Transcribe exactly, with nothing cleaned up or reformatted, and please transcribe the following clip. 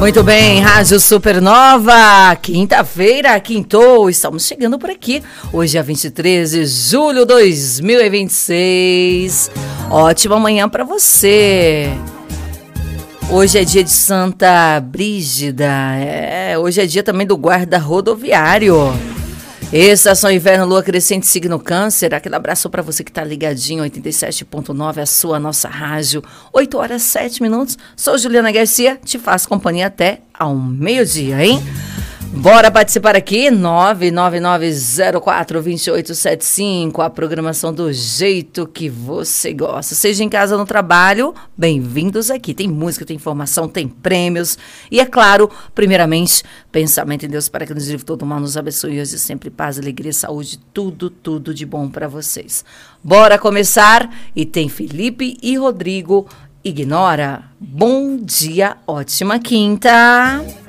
Muito bem, Rádio Supernova, quinta-feira, quintou, estamos chegando por aqui. Hoje é vinte e três de julho de dois mil e vinte e seis. Ótima manhã para você. Hoje é dia de Santa Brígida, é, hoje é dia também do guarda rodoviário. Estação Inverno, Lua Crescente, signo Câncer. Aquele abraço para você que tá ligadinho, oitenta e sete ponto nove, a sua, nossa rádio. oito horas e sete minutos. Sou Juliana Garcia, te faço companhia até ao meio-dia, hein? Bora participar aqui, nove nove nove zero quatro dois oito sete cinco, a programação do jeito que você gosta. Seja em casa ou no trabalho, bem-vindos aqui. Tem música, tem informação, tem prêmios. E é claro, primeiramente, pensamento em Deus para que nos livre todo mal, nos abençoe hoje sempre paz, alegria, saúde, tudo, tudo de bom para vocês. Bora começar e tem Felipe e Rodrigo Ignora. Bom dia, ótima quinta.